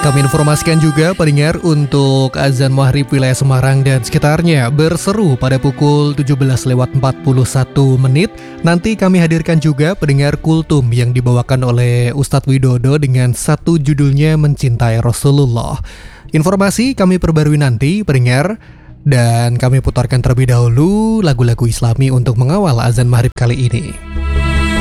Kami informasikan juga pendengar untuk azan maghrib wilayah Semarang dan sekitarnya berseru pada pukul 17:41 menit. Nanti kami hadirkan juga pendengar kultum yang dibawakan oleh Ustadz Widodo dengan satu judulnya Mencintai Rasulullah. Informasi kami perbarui nanti pendengar, dan kami putarkan terlebih dahulu lagu-lagu Islami untuk mengawal azan maghrib kali ini.